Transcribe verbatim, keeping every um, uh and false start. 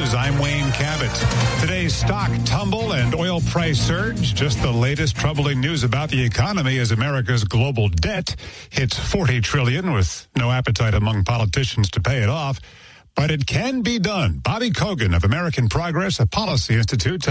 News, I'm Wayne Cabot. Today's stock tumble and oil price surge. Just the latest troubling news about the economy as America's global debt hits forty trillion dollars with no appetite among politicians to pay it off. But it can be done. Bobby Kogan of American Progress, a policy institute,